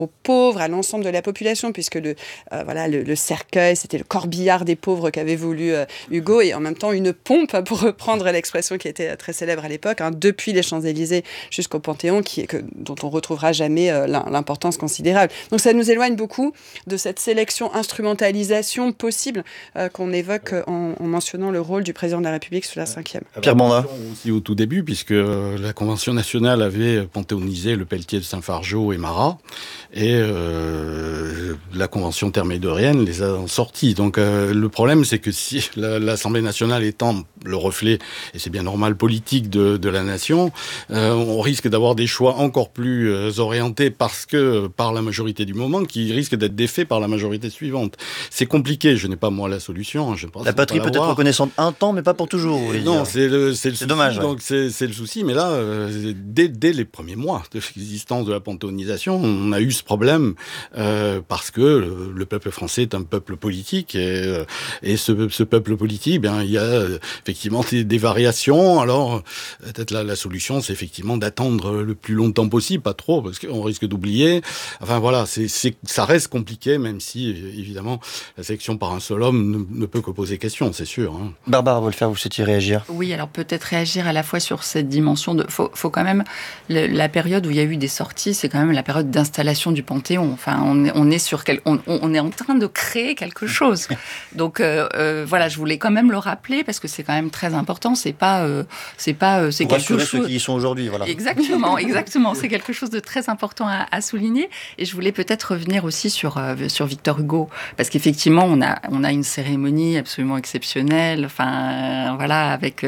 aux pauvres, à l'ensemble de la population, puisque le cercueil, c'était le corbillard des pauvres qu'avait voulu Hugo, et en même temps une pompe, pour reprendre l'expression qui était très célèbre à l'époque, depuis les Champs-Élysées jusqu'au Panthéon, dont on ne retrouvera jamais l'importance considérable. Donc ça nous éloigne beaucoup de cette sélection, instrumentalisation possible qu'on évoque en mentionnant le rôle du président de la République sous la Ve. Pierre Banda. Aussi au tout début, puisque la Convention nationale avait panthéonisé le Pelletier de Saint-Fargeau et Marat, et la Convention thermédorienne les a sortis. Donc le problème, c'est que si l'Assemblée nationale étant le reflet, et c'est bien normal, politique de la nation, on risque d'avoir des choix encore plus orientés par la majorité du moment, qui risquent d'être défaits par la majorité suivante. C'est compliqué, je n'ai pas moi la solution. Je pense la patrie peut être reconnaissante un temps, mais pas pour toujours. Non, c'est dommage. Donc c'est le souci, mais là, dès les premiers mois de l'existence de la panthéonisation, on a eu ce problème parce que le peuple français est un peuple politique, et ce peuple politique, il y a effectivement des variations. Alors peut-être la solution, c'est effectivement d'attendre le plus longtemps possible, pas trop, parce qu'on risque d'oublier. Enfin voilà, ça reste compliqué, même si évidemment la sélection par un seul homme ne peut que poser question, c'est sûr. Barbara Wolfer, vous souhaitiez réagir ? Oui, alors peut-être réagir à la fois sur cette dimension de... Faut quand même... La période où il y a eu des sorties, c'est quand même la période d'installation du Panthéon. Enfin, on est en train de créer quelque chose. Donc voilà, je voulais quand même le rappeler parce que c'est quand même très important. C'est pour rassurer ceux qui y sont aujourd'hui, voilà. Exactement. C'est quelque chose de très important à souligner. Et je voulais peut-être revenir aussi sur Victor Hugo, parce qu'effectivement, on a une cérémonie absolument exceptionnelle. Enfin, voilà, avec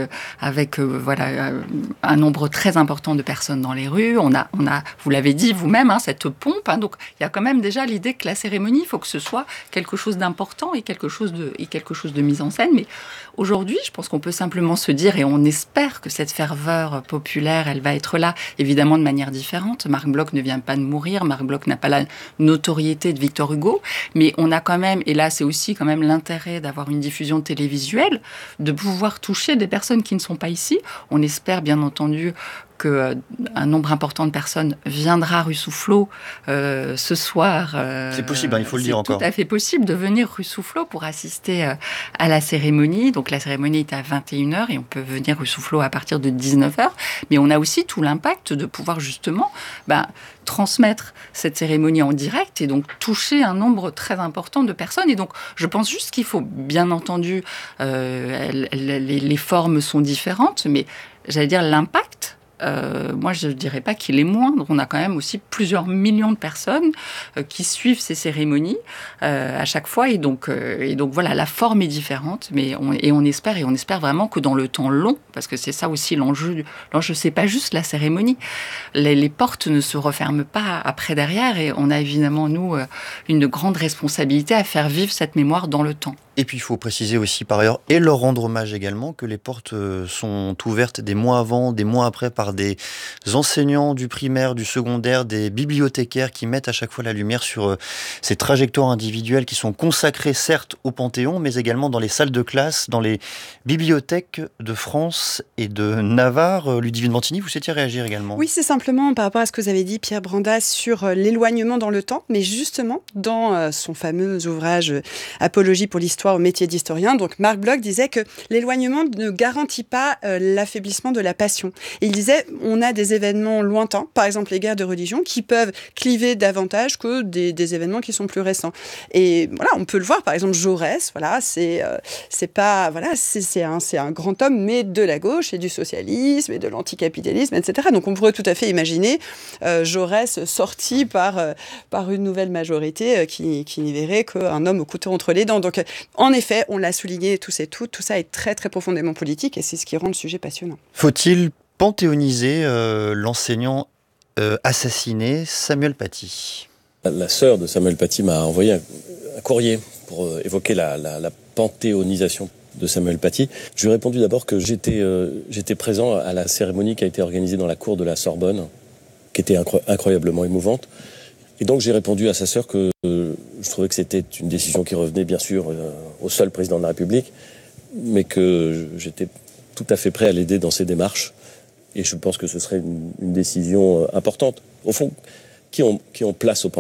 un nombre très important de personnes dans les rues. On a, vous l'avez dit vous-même, cette pompe. Donc, il y a quand même déjà l'idée que la cérémonie, il faut que ce soit quelque chose d'important et quelque chose de mise en scène. Mais aujourd'hui, je pense qu'on peut simplement se dire, et on espère que cette ferveur populaire, elle va être là, évidemment de manière différente. Marc Bloch ne vient pas de mourir. Marc Bloch n'a pas la notoriété de Victor Hugo. Mais on a quand même, et là, c'est aussi quand même l'intérêt d'avoir une diffusion télévisuelle, de pouvoir toucher des personnes qui ne sont pas ici. On espère bien entendu qu'un nombre important de personnes viendra rue Soufflot ce soir. C'est possible, il faut le dire encore. C'est tout à fait possible de venir rue Soufflot pour assister à la cérémonie. Donc la cérémonie est à 21h et on peut venir rue Soufflot à partir de 19h. Mais on a aussi tout l'impact de pouvoir justement transmettre cette cérémonie en direct et donc toucher un nombre très important de personnes. Et donc je pense juste qu'il faut bien entendu, les formes sont différentes, mais j'allais dire l'impact, moi, je ne dirais pas qu'il est moindre. On a quand même aussi plusieurs millions de personnes qui suivent ces cérémonies à chaque fois. Et donc voilà, la forme est différente. Mais on espère vraiment que dans le temps long, parce que c'est ça aussi l'enjeu, c'est pas juste la cérémonie. Les portes ne se referment pas après derrière. Et on a évidemment, nous, une grande responsabilité à faire vivre cette mémoire dans le temps. Et puis il faut préciser aussi par ailleurs, et leur rendre hommage également, que les portes sont ouvertes des mois avant, des mois après par des enseignants du primaire, du secondaire, des bibliothécaires qui mettent à chaque fois la lumière sur ces trajectoires individuelles qui sont consacrées certes au Panthéon, mais également dans les salles de classe, dans les bibliothèques de France et de Navarre. Ludivine Mantini, vous souhaitiez réagir également ? Oui, c'est simplement par rapport à ce que vous avez dit, Pierre Branda, sur l'éloignement dans le temps, mais justement dans son fameux ouvrage « Apologie pour l'histoire au métier d'historien », donc Marc Bloch disait que l'éloignement ne garantit pas l'affaiblissement de la passion. Et il disait, on a des événements lointains, par exemple les guerres de religion, qui peuvent cliver davantage que des événements qui sont plus récents. Et voilà, on peut le voir, par exemple Jaurès, voilà, c'est un grand homme, mais de la gauche et du socialisme et de l'anticapitalisme, etc. Donc on pourrait tout à fait imaginer Jaurès sorti par une nouvelle majorité qui n'y verrait qu'un homme au couteau entre les dents. Donc en effet, on l'a souligné tous et toutes, tout ça est très très profondément politique et c'est ce qui rend le sujet passionnant. Faut-il panthéoniser l'enseignant assassiné Samuel Paty ? La sœur de Samuel Paty m'a envoyé un courrier pour évoquer la panthéonisation de Samuel Paty. Je lui ai répondu d'abord que j'étais présent à la cérémonie qui a été organisée dans la cour de la Sorbonne, qui était incroyablement émouvante. Et donc j'ai répondu à sa sœur que je trouvais que c'était une décision qui revenait bien sûr au seul président de la République, mais que j'étais tout à fait prêt à l'aider dans ses démarches. Et je pense que ce serait une décision importante. Au fond, qui ont place au Panthéon ?